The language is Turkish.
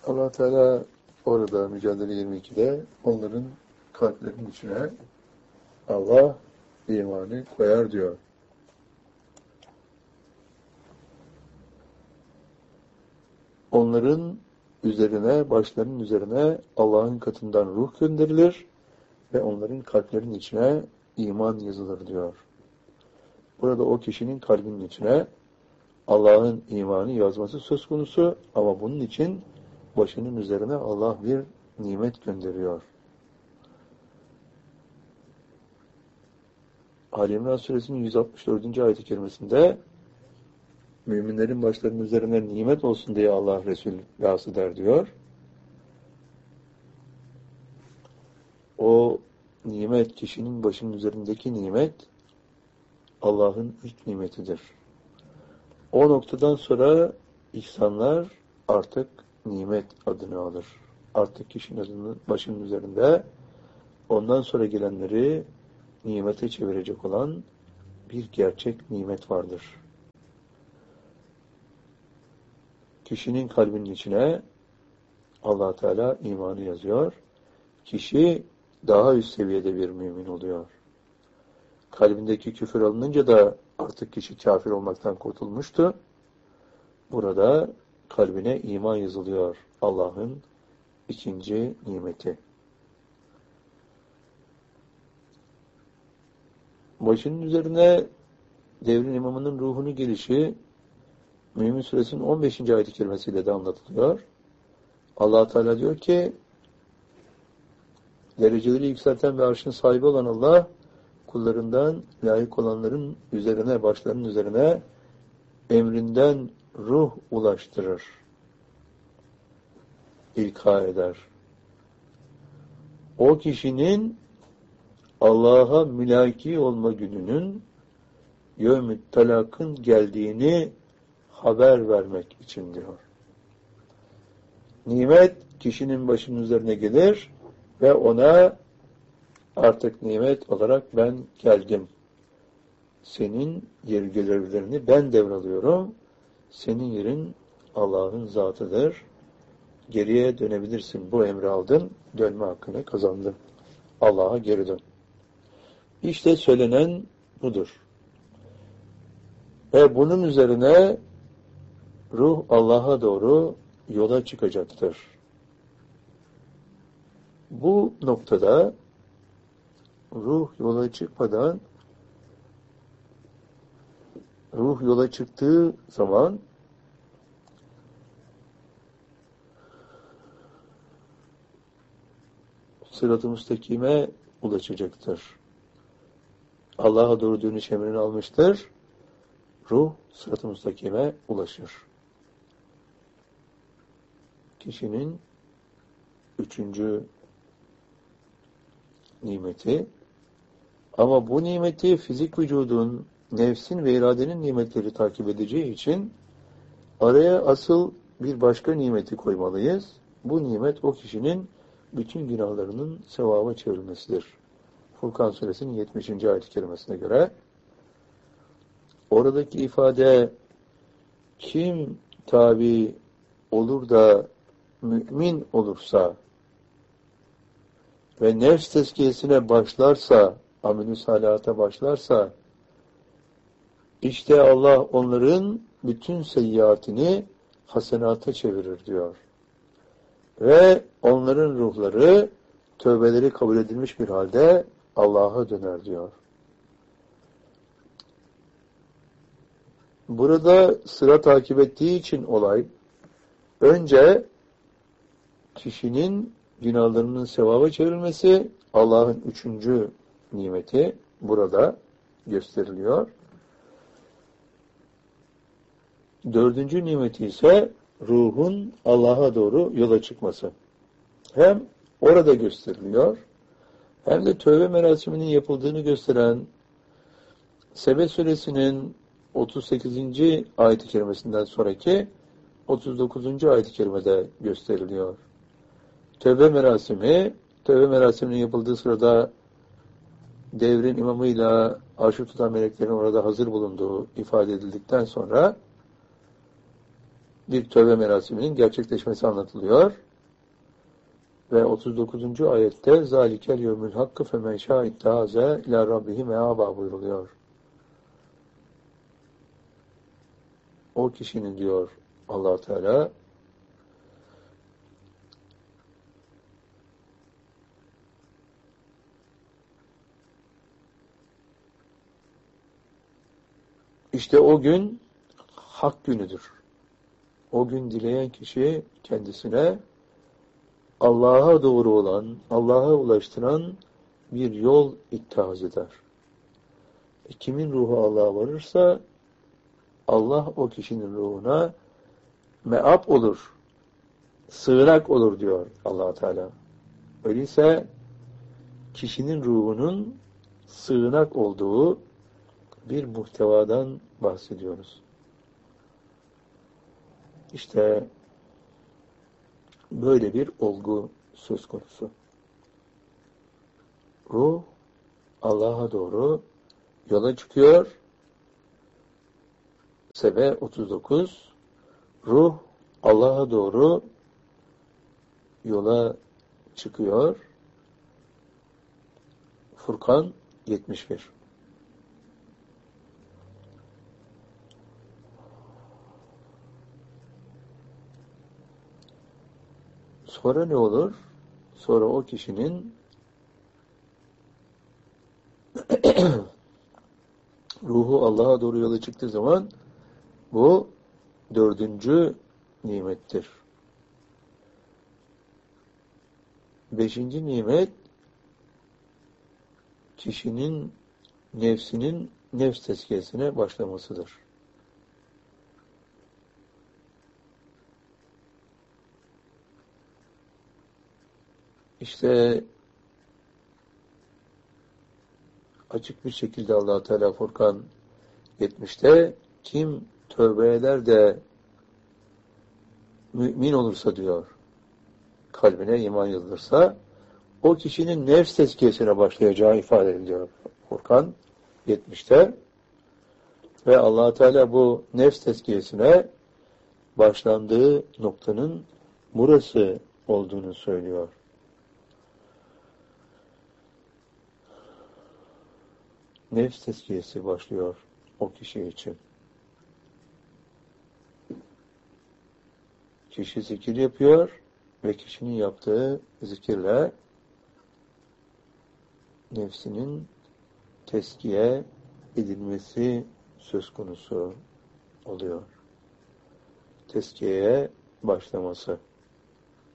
Allah Teala orada Mücadele 22'de onların kalplerinin içine Allah imanı koyar diyor. Onların üzerine, başlarının üzerine Allah'ın katından ruh gönderilir ve onların kalplerinin içine iman yazılır diyor. Burada o kişinin kalbinin içine Allah'ın imanı yazması söz konusu ama bunun için başının üzerine Allah bir nimet gönderiyor. Ali İmran Suresinin 164. ayet-i kerimesinde müminlerin başlarının üzerine nimet olsun diye Allah Resul yası der diyor. O nimet, kişinin başının üzerindeki nimet Allah'ın ilk nimetidir. O noktadan sonra ihsanlar artık nimet adını alır. Artık kişinin adının başının üzerinde ondan sonra gelenleri nimete çevirecek olan bir gerçek nimet vardır. Kişinin kalbinin içine Allah Teala imanı yazıyor. Kişi daha üst seviyede bir mümin oluyor. Kalbindeki küfür alınınca da artık kişi kafir olmaktan kurtulmuştu. Burada kalbine iman yazılıyor. Allah'ın ikinci nimeti. Başının üzerine devrin imamının ruhunu gelişi Mümin Suresinin 15. ayet-i kerimesiyle de anlatılıyor. Allah Teala diyor ki dereceleri yükselten ve arşın sahibi olan Allah kullarından layık olanların üzerine, başlarının üzerine emrinden ruh ulaştırır. İlka eder. O kişinin Allah'a mülaki olma gününün yevm-i talakın geldiğini haber vermek için diyor. Nimet kişinin başının üzerine gelir ve ona artık nimet olarak ben geldim. Senin yer görevlerini ben devralıyorum. Senin yerin Allah'ın zatıdır. Geriye dönebilirsin. Bu emri aldın. Dönme hakkını kazandın. Allah'a geri dön. İşte söylenen budur. Ve bunun üzerine ruh Allah'a doğru yola çıkacaktır. Bu noktada ruh yola çıkmadan ruh yola çıktığı zaman sırat-ı müstakime ulaşacaktır. Allah'a doğru dönüş emrini almıştır. Ruh sırat-ı müstakime ulaşır. Kişinin üçüncü nimeti ama bu nimeti fizik vücudun, nefsin ve iradenin nimetleri takip edeceği için araya asıl bir başka nimeti koymalıyız. Bu nimet o kişinin bütün günahlarının sevaba çevrilmesidir. Furkan Suresinin 70. ayet-i kerimesine göre oradaki ifade kim tabi olur da mümin olursa ve nefs tezkiyesine başlarsa, amel-i salihata başlarsa işte Allah onların bütün seyyiatini hasenata çevirir diyor. Ve onların ruhları tövbeleri kabul edilmiş bir halde Allah'a döner diyor. Burada sıra takip ettiği için olay önce kişinin günahlarının sevaba çevrilmesi Allah'ın üçüncü nimeti burada gösteriliyor. Dördüncü nimeti ise ruhun Allah'a doğru yola çıkması. Hem orada gösteriliyor hem de tövbe merasiminin yapıldığını gösteren Sebe Suresinin 38. ayet-i kerimesinden sonraki 39. ayet-i kerimede gösteriliyor. Tövbe merasiminin yapıldığı sırada devrin imamıyla arşı tutan meleklerin orada hazır bulunduğu ifade edildikten sonra bir tövbe merasiminin gerçekleşmesi anlatılıyor. Ve 39. ayette zalikel yevmül hakkı femen şâ ittehâze ilâ rabbihi meâbâ buyuruluyor. O kişinin diyor Allah Teala işte o gün hak günüdür. O gün dileyen kişi kendisine Allah'a doğru olan, Allah'a ulaştıran bir yol ittihaz eder. Kimin ruhu Allah'a varırsa Allah o kişinin ruhuna meap olur, sığınak olur diyor Allah Teala. Öyleyse kişinin ruhunun sığınak olduğu bir muhtevadan bahsediyoruz. İşte böyle bir olgu söz konusu. Ruh Allah'a doğru yola çıkıyor. Sebe 39. Ruh Allah'a doğru yola çıkıyor. Furkan 71. Sonra ne olur? Sonra o kişinin ruhu Allah'a doğru yola çıktığı zaman bu 4. nimettir. 5. nimet kişinin nefsinin nefs tezkiyesine başlamasıdır. İşte açık bir şekilde Allah Teala Furkan 70'te kim tövbe eder de mümin olursa diyor, kalbine iman yazılırsa o kişinin nefs tezkiyesine başlayacağı ifade ediliyor Furkan 70'te ve Allah Teala bu nefs tezkiyesine başlandığı noktanın burası olduğunu söylüyor. Nefs tezkiyesi başlıyor o kişi için. Kişi zikir yapıyor ve kişinin yaptığı zikirle nefsinin tezkiye edilmesi söz konusu oluyor. Tezkiyeye başlaması.